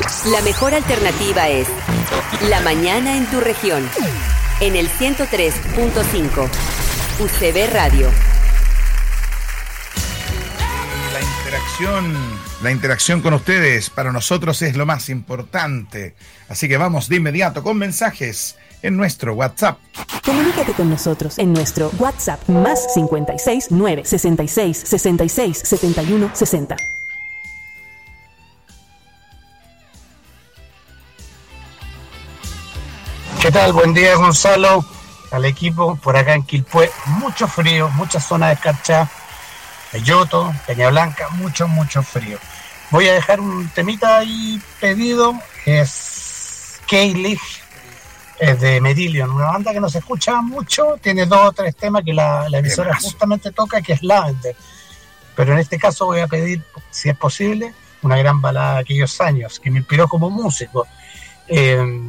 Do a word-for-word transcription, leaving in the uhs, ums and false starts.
La mejor alternativa es La Mañana en tu región. En el ciento tres punto cinco. U C B Radio. La interacción, la interacción con ustedes para nosotros es lo más importante. Así que vamos de inmediato con mensajes en nuestro WhatsApp. Comunícate con nosotros en nuestro WhatsApp más cincuenta y seis, nueve, sesenta y seis, sesenta y seis, setenta y uno, sesenta. ¿Qué tal? Buen día, Gonzalo, al equipo por acá en Quilpué. Mucho frío, muchas zonas de escarcha, Yoto, Peña Blanca, mucho, mucho frío. Voy a dejar un temita ahí pedido, es K-League, es de Merillion, una banda que no se escucha mucho, tiene dos o tres temas que la, la emisora justamente toca, que es Lavender. Pero en este caso voy a pedir, si es posible, una gran balada de aquellos años, que me inspiró como músico. Eh,